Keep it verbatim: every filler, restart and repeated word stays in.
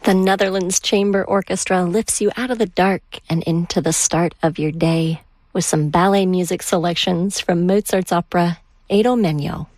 The Netherlands Chamber Orchestra lifts you out of the dark and into the start of your day with some ballet music selections from Mozart's opera Idomeneo.